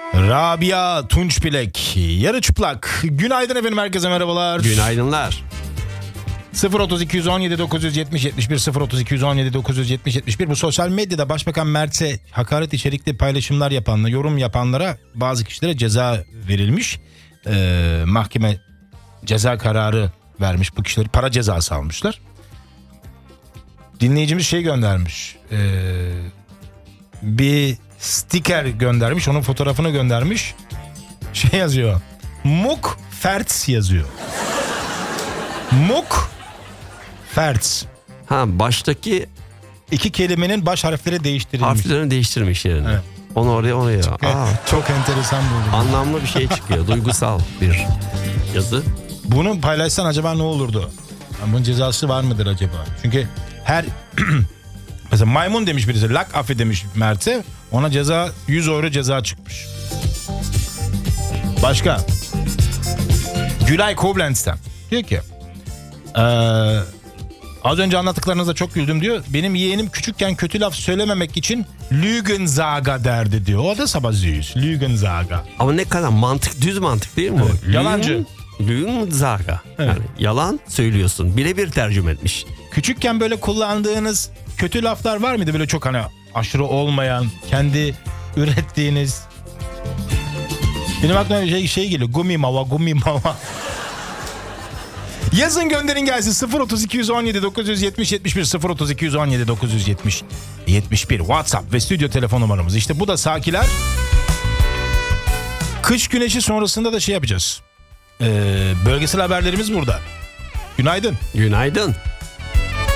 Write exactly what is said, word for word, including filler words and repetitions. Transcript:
Rabia Tunçbilek, yarı çıplak. Günaydın efendim, herkese merhabalar. Günaydınlar. sıfır otuz iki on yedi dokuz yüz yetmiş yetmiş bir sıfır otuz iki on yedi dokuz yüz yetmiş yetmiş bir. Bu sosyal medyada Başbakan Mert'e hakaret içerikli paylaşımlar yapanlara, yorum yapanlara, bazı kişilere ceza verilmiş. Ee, mahkeme ceza kararı vermiş, bu kişileri para cezası almışlar. Dinleyicimiz şey göndermiş. Ee, bir sticker göndermiş, onun fotoğrafını göndermiş. Şey yazıyor. Muk Ferts yazıyor. Muk Ferts. Ha, baştaki İki kelimenin baş harfleri değiştirilmiş. harflerini değiştirmiş yerine. Evet. Onu oraya oraya. Çok, Aa, çok enteresan buldum. anlamlı bir şey çıkıyor. Duygusal bir yazı. Bunu paylaşsan acaba ne olurdu? Bunun cezası var mıdır acaba? Çünkü her mesela maymun demiş birisi, lak affe demiş Mert'e, ona ceza yüz euro ceza çıkmış. Başka. Gülay Koblenz'ten diyor ki ee, az önce anlattıklarınızda çok güldüm diyor. Benim yeğenim küçükken kötü laf söylememek için Lügenzaga derdi diyor. O da sabah züğüz. Lügenzaga. Ama ne kadar mantık, düz mantık değil mi? Evet, yalancı. Lügenzaga. Evet. Yani yalan söylüyorsun. Birebir tercüme etmiş. Küçükken böyle kullandığınız kötü laflar var mıydı? Böyle çok hani aşırı olmayan, kendi ürettiğiniz. Benim aklıma bir şey, şey geliyor. Gumi mava, gumi mava. Yazın, gönderin gelsin. sıfır otuz iki on yedi dokuz yüz yetmiş yetmiş bir sıfır otuz iki on yedi dokuz yüz yetmiş yetmiş bir WhatsApp ve stüdyo telefon numaramız. İşte bu da Sakiler. Kış güneşi sonrasında da şey yapacağız. Ee, bölgesel haberlerimiz burada. Günaydın. Günaydın.